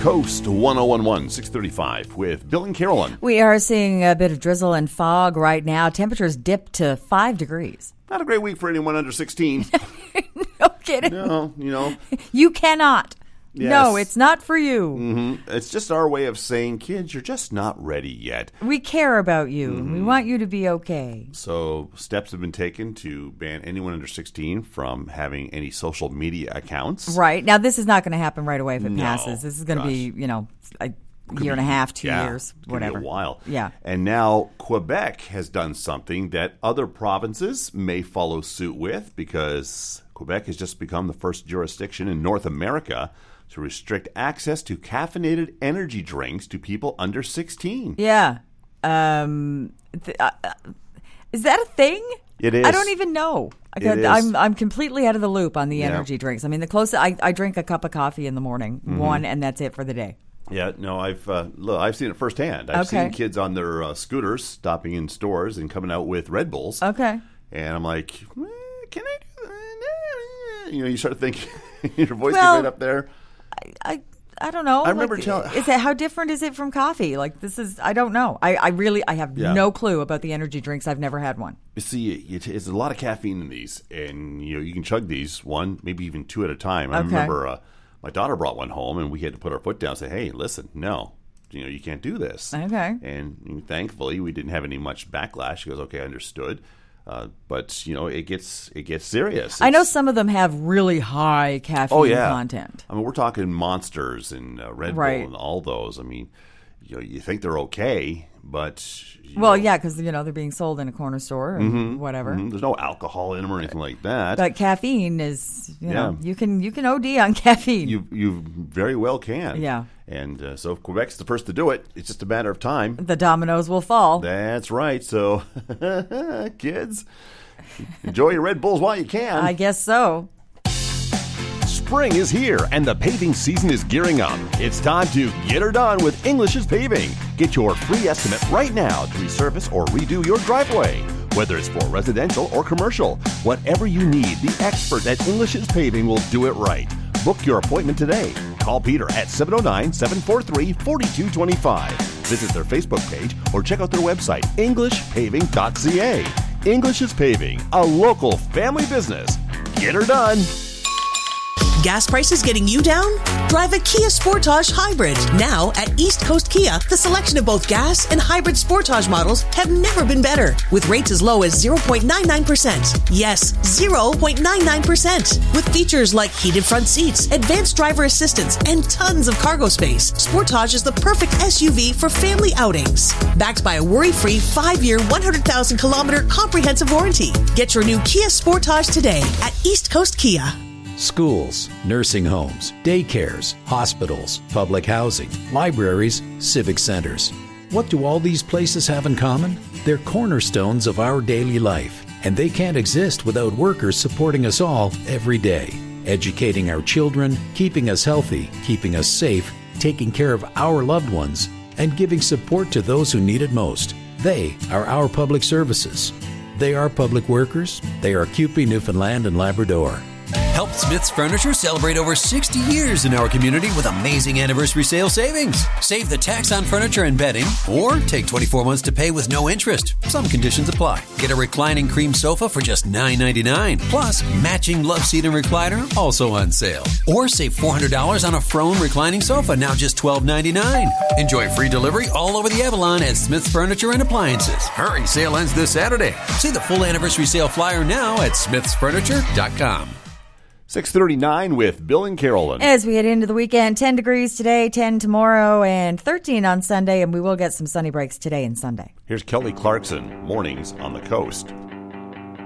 Coast 1011, 635 with Bill and Carolyn. We are seeing a bit of drizzle and fog right now. Temperatures dip to 5 degrees. Not a great week for anyone under 16. No kidding. No, you know. You cannot. Yes. No, it's not for you. Mm-hmm. It's just our way of saying, kids, you're just not ready yet. We care about you. We want you to be okay. So steps have been taken to ban anyone under 16 from having any social media accounts. Right. Now, this is not going to happen right away if it No. passes. This is going to be, a Could year and a be- half, 2 yeah, years, could whatever. Be a while. Yeah. And now Quebec has done something that other provinces may follow suit with, because Quebec has just become the first jurisdiction in North America to restrict access to caffeinated energy drinks to people under 16. Yeah. Is that a thing? It is. I don't even know. It is. I'm completely out of the loop on the Yeah. energy drinks. I mean, the closest I drink a cup of coffee in the morning, one, and that's it for the day. Yeah, no, I've seen it firsthand. I've Okay. seen kids on their scooters stopping in stores and coming out with Red Bulls. Okay. And I'm like, can I do that? You start thinking, your voice Well, gets right up there. I don't know. I remember how different is it from coffee? Like, this is, I don't know. I have no clue about the energy drinks. I've never had one. You see, it's a lot of caffeine in these, and you can chug these one, maybe even two at a time. I remember my daughter brought one home, and we had to put our foot down and say, "Hey, listen, no, you can't do this." Okay. And thankfully, we didn't have any much backlash. She goes, "Okay, understood." But it gets serious. I know some of them have really high caffeine content. I mean, we're talking Monsters and Red Bull and all those. I mean, you think they're okay, but because they're being sold in a corner store and whatever. There's no alcohol in them or anything like that. But caffeine is, you can OD on caffeine. You very well can. Yeah. And so if Quebec's the first to do it, it's just a matter of time. The dominoes will fall. That's right. So, kids, enjoy your Red Bulls while you can. I guess so. Spring is here and the paving season is gearing up. It's time to get her done with English's Paving. Get your free estimate right now to resurface or redo your driveway. Whether it's for residential or commercial, whatever you need, the expert at English's Paving will do it right. Book your appointment today. Call Peter at 709-743-4225. Visit their Facebook page or check out their website, englishpaving.ca. English's Paving, a local family business. Get her done. Gas prices getting you down? Drive a Kia Sportage Hybrid. Now at East Coast Kia, the selection of both gas and hybrid Sportage models have never been better. With rates as low as 0.99%. Yes, 0.99%. With features like heated front seats, advanced driver assistance, and tons of cargo space, Sportage is the perfect SUV for family outings. Backed by a worry-free 5-year, 100,000-kilometer comprehensive warranty. Get your new Kia Sportage today at East Coast Kia. Schools, nursing homes, daycares, hospitals, public housing, libraries, civic centers. What do all these places have in common? They're cornerstones of our daily life, and they can't exist without workers supporting us all every day, educating our children, keeping us healthy, keeping us safe, taking care of our loved ones, and giving support to those who need it most. They are our public services. They are public workers. They are CUPE Newfoundland and Labrador. Help Smith's Furniture celebrate over 60 years in our community with amazing anniversary sale savings. Save the tax on furniture and bedding, or take 24 months to pay with no interest. Some conditions apply. Get a reclining cream sofa for just $9.99. Plus, matching love seat and recliner, also on sale. Or save $400 on a Frone reclining sofa, now just $12.99. Enjoy free delivery all over the Avalon at Smith's Furniture and Appliances. Hurry, sale ends this Saturday. See the full anniversary sale flyer now at smithsfurniture.com. 6:39 with Bill and Carolyn. As we head into the weekend, 10 degrees today, 10 tomorrow, and 13 on Sunday, and we will get some sunny breaks today and Sunday. Here's Kelly Clarkson, Mornings on the Coast.